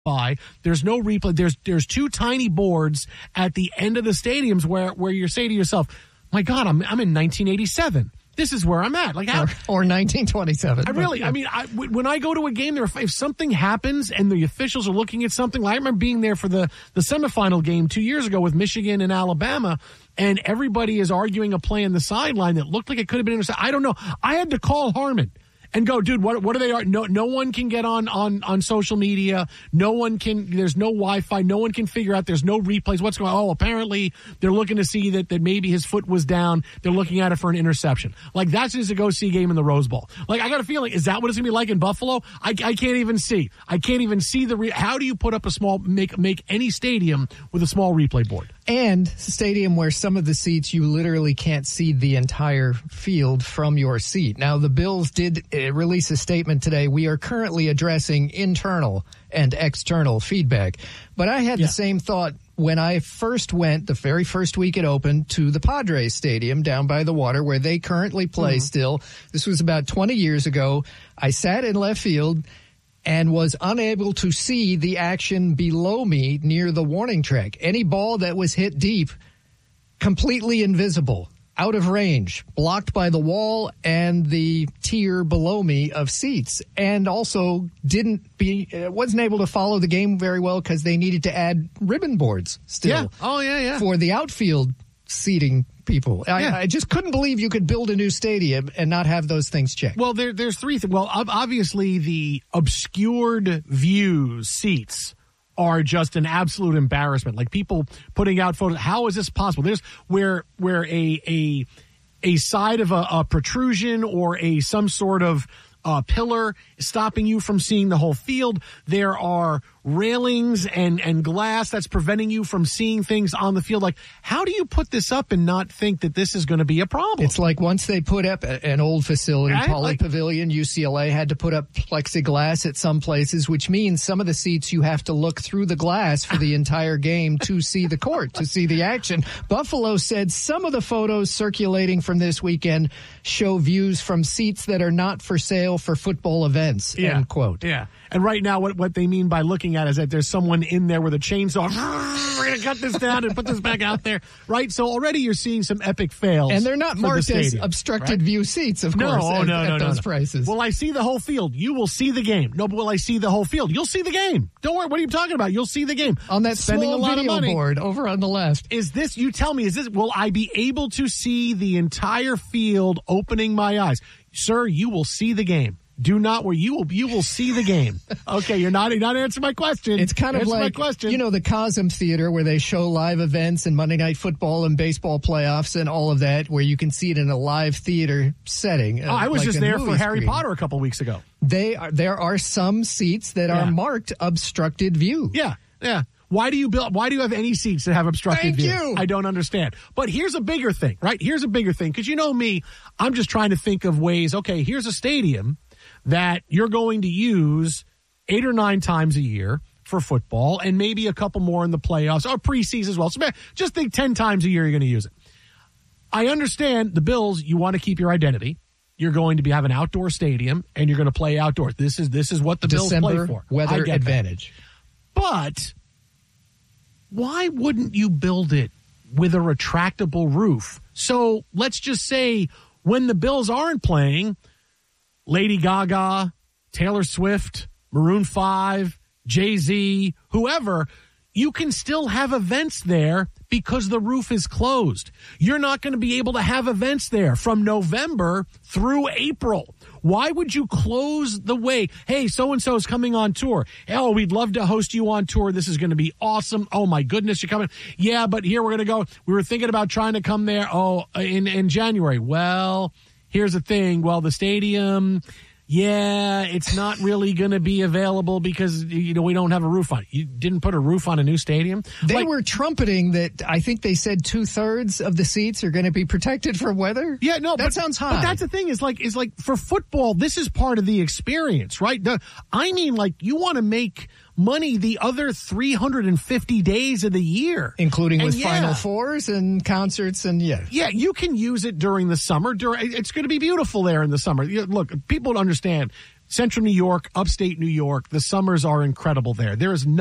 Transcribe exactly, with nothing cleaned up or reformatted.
by. There's no replay. There's there's two tiny boards at the end of the stadiums where, where you're saying to yourself, my God, I'm I'm in nineteen eighty-seven. This is where I'm at. Like how, or, or nineteen twenty-seven. I really, I mean, I, when I go to a game, there, if something happens and the officials are looking at something, like I remember being there for the, the semifinal game two years ago with Michigan and Alabama, and everybody is arguing a play in the sideline that looked like it could have been intercepted. I don't know. I had to call Harmon and go, dude, what what are they? No, no one can get on, on, on social media. No one can. There's no Wi-Fi. No one can figure out. There's no replays. What's going on? Oh, apparently they're looking to see that, that maybe his foot was down. They're looking at it for an interception. Like that's just a go see game in the Rose Bowl. Like I got a feeling, is that what it's gonna be like in Buffalo? I, I can't even see. I can't even see the. Re- How do you put up a small make make any stadium with a small replay board? And stadium where some of the seats you literally can't see the entire field from your seat. Now, the Bills did uh, release a statement today. We are currently addressing internal and external feedback. But I had yeah. the same thought when I first went, the very first week it opened, to the Padres Stadium down by the water where they currently play mm-hmm. still. This was about twenty years ago. I sat in left field and was unable to see the action below me near the warning track. Any ball that was hit deep, completely invisible, out of range, blocked by the wall and the tier below me of seats, and also didn't be uh, wasn't able to follow the game very well because they needed to add ribbon boards still. Yeah. Oh yeah, yeah. For the outfield seating people. I, yeah. I just couldn't believe you could build a new stadium and not have those things checked. Well, there, there's three things. Well, obviously the obscured views seats are just an absolute embarrassment. Like people putting out photos. How is this possible? There's where where a a a side of a, a protrusion or a some sort of uh, pillar stopping you from seeing the whole field. There are railings and, and glass that's preventing you from seeing things on the field. Like, how do you put this up and not think that this is going to be a problem? It's like once they put up an old facility, right? Pauley like, Pavilion, U C L A had to put up plexiglass at some places, which means some of the seats you have to look through the glass for the entire game to see the court, to see the action. Buffalo said some of the photos circulating from this weekend show views from seats that are not for sale for football events, yeah, end quote. Yeah. And right now, what, what they mean by looking at is that there's someone in there with a chainsaw. We're going to cut this down and put this back out there. Right? So already you're seeing some epic fails. And they're not marked the as obstructed right? view seats, of no, course, oh, at, no, at no, those no. prices. Will I see the whole field? You will see the game. No, but will I see the whole field? You'll see the game. Don't worry. What are you talking about? You'll see the game. On that Spending small a lot video of money. board over on the left. Is this, you tell me, is this, will I be able to see the entire field opening my eyes? Sir, you will see the game. Do not where you will you will see the game. Okay, you're not you're not answering my question. It's kind of Answer like, you know, the Cosm Theater where they show live events and Monday Night Football and baseball playoffs and all of that, where you can see it in a live theater setting. Oh, I was like just there for Harry screen. Potter a couple weeks ago. They are, there are some seats that yeah. are marked obstructed view. Yeah, yeah. Why do you build? Why do you have any seats that have obstructed Thank view? you. I don't understand. But here's a bigger thing, right? Here's a bigger thing, because you know me, I'm just trying to think of ways. Okay, here's a stadium that you're going to use eight or nine times a year for football, and maybe a couple more in the playoffs or preseason as well. So just think ten times a year you're going to use it. I understand the Bills. You want to keep your identity. You're going to be have an outdoor stadium, and you're going to play outdoors. This is this is what the December Bills play for. Weather advantage. That. But why wouldn't you build it with a retractable roof? So let's just say when the Bills aren't playing, Lady Gaga, Taylor Swift, Maroon five, Jay-Z, whoever, you can still have events there because the roof is closed. You're not going to be able to have events there from November through April. Why would you close the way? Hey, so-and-so is coming on tour. Oh, we'd love to host you on tour. This is going to be awesome. Oh, my goodness, you're coming. Yeah, but here we're going to go. We were thinking about trying to come there, oh, in, in January. Well, here's the thing. Well, the stadium, yeah, it's not really going to be available because, you know, we don't have a roof on it. You didn't put a roof on a new stadium? They like, were trumpeting that. I think they said two-thirds of the seats are going to be protected from weather. Yeah, no, that but, sounds high. But that's the thing is like, is like for football, this is part of the experience, right? The, I mean, like, you want to make money the other three hundred fifty days of the year, including with and yeah, Final Fours and concerts, and yeah, yeah, you can use it during the summer. During it's going to be beautiful there in the summer. Look, people don't understand. Central New York, upstate New York, the summers are incredible there. There is no